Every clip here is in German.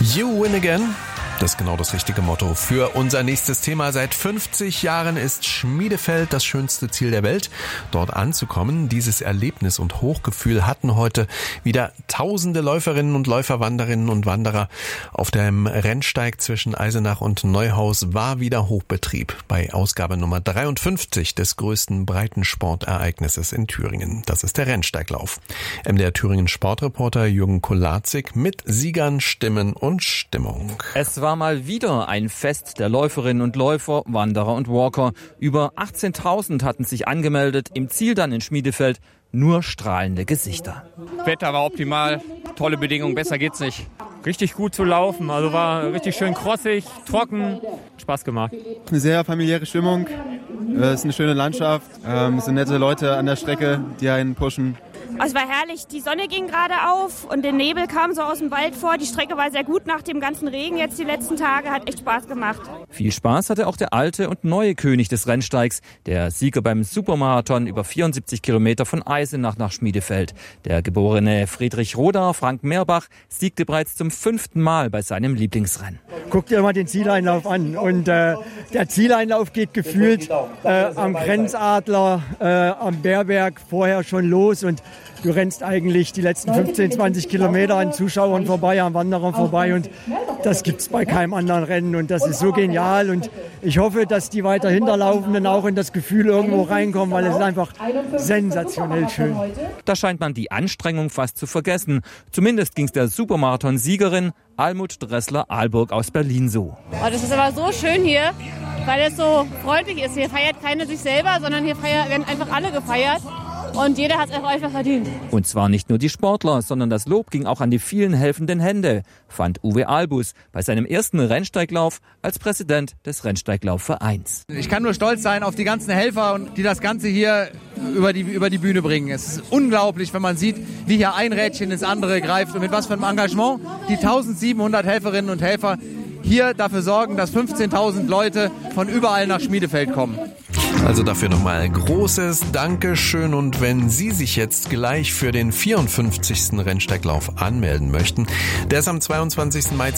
You win again. Das ist genau das richtige Motto für unser nächstes Thema. Seit 50 Jahren ist Schmiedefeld das schönste Ziel der Welt. Dort anzukommen, dieses Erlebnis und Hochgefühl hatten heute wieder tausende Läuferinnen und Läufer, Wanderinnen und Wanderer. Auf dem Rennsteig zwischen Eisenach und Neuhaus war wieder Hochbetrieb bei Ausgabe Nummer 53 des größten Breitensportereignisses in Thüringen. Das ist der Rennsteiglauf. MDR Thüringen Sportreporter Jürgen Kolatzig mit Siegern, Stimmen und Stimmung. Es war mal wieder ein Fest der Läuferinnen und Läufer, Wanderer und Walker. Über 18.000 hatten sich angemeldet, im Ziel dann in Schmiedefeld nur strahlende Gesichter. Wetter war optimal, tolle Bedingungen, besser geht's nicht. Richtig gut zu laufen, also war richtig schön krossig, trocken, Spaß gemacht. Eine sehr familiäre Stimmung, es ist eine schöne Landschaft, es sind nette Leute an der Strecke, die einen pushen. Es war herrlich, die Sonne ging gerade auf und der Nebel kam so aus dem Wald vor. Die Strecke war sehr gut nach dem ganzen Regen jetzt die letzten Tage, hat echt Spaß gemacht. Viel Spaß hatte auch der alte und neue König des Rennsteigs, der Sieger beim Supermarathon über 74 Kilometer von Eisenach nach Schmiedefeld. Der geborene Friedrich Roder, Frank Meerbach, siegte bereits zum 5. Mal bei seinem Lieblingsrennen. Guck dir mal den Zieleinlauf an und der Zieleinlauf geht gefühlt am Grenzadler, am Bärberg vorher schon los und du rennst eigentlich die letzten 15, 20 Kilometer an Zuschauern vorbei, an Wanderern vorbei und das gibt's bei keinem anderen Rennen und das ist so genial und ich hoffe, dass die weiter Hinterlaufenden auch in das Gefühl irgendwo reinkommen, weil es ist einfach sensationell schön. Da scheint man die Anstrengung fast zu vergessen. Zumindest ging's der Supermarathon-Siegerin Almut Dressler-Ahlburg aus Berlin so. Oh, das ist aber so schön hier, weil es so freundlich ist. Hier feiert keiner sich selber, sondern hier werden einfach alle gefeiert. Und jeder hat es einfach verdient. Und zwar nicht nur die Sportler, sondern das Lob ging auch an die vielen helfenden Hände, fand Uwe Albus bei seinem ersten Rennsteiglauf als Präsident des Rennsteiglaufvereins. Ich kann nur stolz sein auf die ganzen Helfer, die das Ganze hier über die Bühne bringen. Es ist unglaublich, wenn man sieht, wie hier ein Rädchen ins andere greift und mit was für einem Engagement die 1700 Helferinnen und Helfer hier dafür sorgen, dass 15.000 Leute von überall nach Schmiedefeld kommen. Also dafür nochmal großes Dankeschön und wenn Sie sich jetzt gleich für den 54. Rennsteiglauf anmelden möchten, der ist am 22. Mai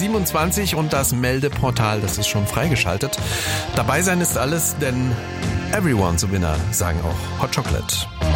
2027 und das Meldeportal, das ist schon freigeschaltet. Dabei sein ist alles, denn everyone's a winner, sagen auch Hot Chocolate.